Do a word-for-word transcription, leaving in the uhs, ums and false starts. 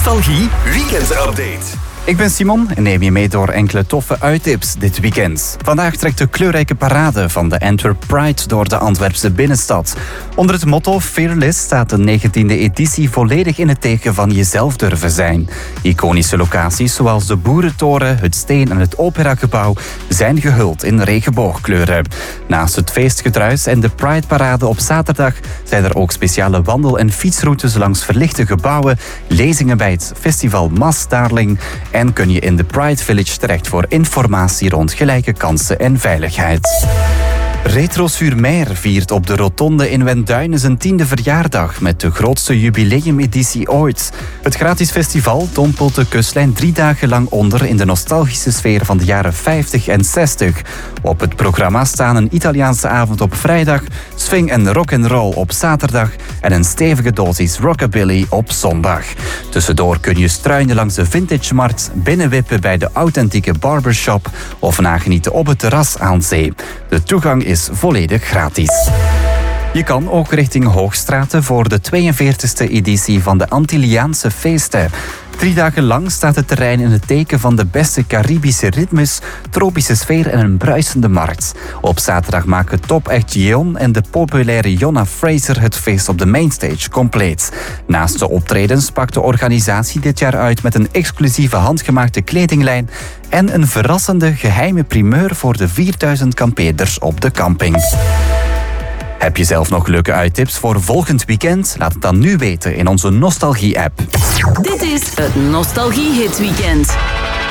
Nostalgie Weekend Update. Ik ben Simon en neem je mee door enkele toffe uittips dit weekend. Vandaag trekt de kleurrijke parade van de Antwerp Pride door de Antwerpse binnenstad. Onder het motto Fearless staat de negentiende editie volledig in het teken van jezelf durven zijn. Iconische locaties zoals de Boerentoren, het Steen en het Operagebouw zijn gehuld in regenboogkleuren. Naast het feestgedruis en de Pride-parade op zaterdag zijn er ook speciale wandel- en fietsroutes langs verlichte gebouwen, lezingen bij het festival Mas Darling en kun je in de Pride Village terecht voor informatie rond gelijke kansen en veiligheid. Retro sur Mer viert op de Rotonde in Wenduinen zijn tiende verjaardag met de grootste jubileumeditie ooit. Het gratis festival dompelt de kustlijn drie dagen lang onder in de nostalgische sfeer van de jaren vijftig en zestig. Op het programma staan een Italiaanse avond op vrijdag, swing en rock'n'roll op zaterdag en een stevige dosis rockabilly op zondag. Tussendoor kun je struinen langs de vintage-markt, binnenwippen bij de authentieke barbershop of nagenieten op het terras aan zee. De toegang is is volledig gratis. Je kan ook richting Hoogstraten voor de tweeënveertigste editie van de Antilliaanse feesten. Drie dagen lang staat het terrein in het teken van de beste Caribische ritmes, tropische sfeer en een bruisende markt. Op zaterdag maken Top Act Gion en de populaire Jonna Fraser het feest op de mainstage compleet. Naast de optredens pakt de organisatie dit jaar uit met een exclusieve handgemaakte kledinglijn en een verrassende geheime primeur voor de vierduizend kampeerders op de camping. Heb je zelf nog leuke uittips voor volgend weekend? Laat het dan nu weten in onze Nostalgie-app. Dit is het Nostalgie Hits Weekend.